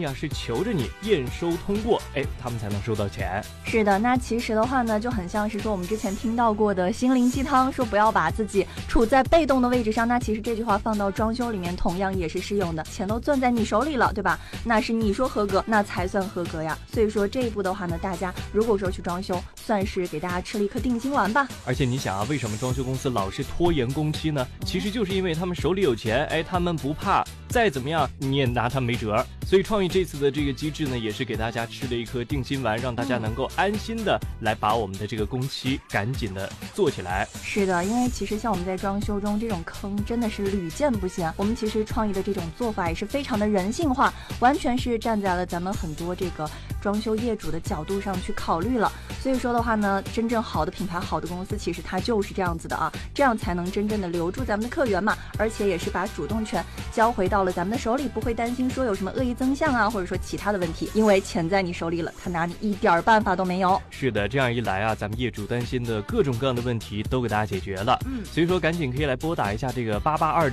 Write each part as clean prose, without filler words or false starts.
意啊是求着你验收通过，他们才能收到钱。 是的，那其实的话呢，就很像是说我们之前听到过的心灵鸡汤，说不要把自己处在被动的位置上。那其实这句话放到装修里面同样也是适用的，钱都攥在你手里了，对吧？那是你说合格，那才算合格呀。所以说这一步的话呢，大家如果说去装修，算是给大家吃了一颗定心丸吧。 而且你想啊，为什么装修公司老是拖延工期呢？其实就是因为他们手里有钱，他们不怕再怎么样你也拿他没辙。所以创意这次的这个机制呢，也是给大家吃了一颗定心丸，让大家能够安心的来把我们的这个工期赶紧的做起来。 是的，因为其实像我们在装修中这种坑真的是屡见不鲜。我们其实创意的这种做法也是非常的人性化，完全是站在了咱们很多这个装修业主的角度上去考虑了。所以说的话呢，真正好的品牌、好的公司，其实它就是这样子的啊，这样才能真正的留住咱们的客源嘛，而且也是把主动权交回到了咱们的手里，不会担心说有什么恶意增项啊，或者说其他的问题，因为钱在你手里了，他拿你一点办法都没有。 是的，这样一来啊，咱们业主担心的各种各样的问题都给大家解决了。所以说赶紧可以来拨打一下这个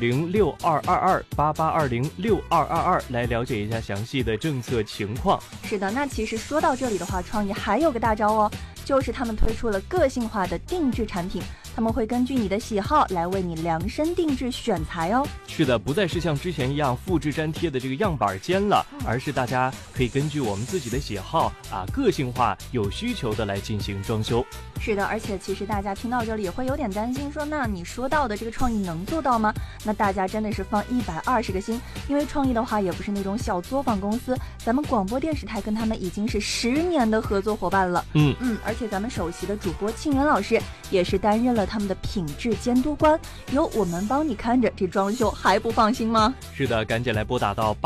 8820622288206222来了解一下详细的政策情况。 是的，那其实说到这里的话，创意还有个大招哦，就是他们推出了个性化的定制产品，他们会根据你的喜好来为你量身定制选材哦。 是的，不再是像之前一样复制粘贴的这个样板间了，而是大家可以根据我们自己的喜好个性化有需求的来进行装修。 是的，而且其实大家听到这里也会有点担心说，那你说到的这个创意能做到吗？那大家真的是放120个心，因为创意的话也不是那种小作坊公司，咱们广播电视台跟他们已经是10年的合作伙伴了。而且咱们首席的主播庆元老师也是担任了他们的品质监督官，有我们帮你看着，这装修还不放心吗？ 是的，赶紧来拨打到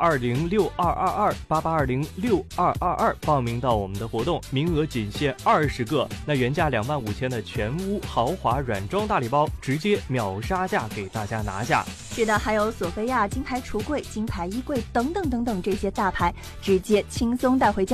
8820622288206222报名到我们的活动，名额仅限20个。那原价25000的全屋豪华软装大礼包，直接秒杀价给大家拿下。 是的，还有索菲亚金牌橱柜、金牌衣柜等等等等这些大牌，直接轻松带回家。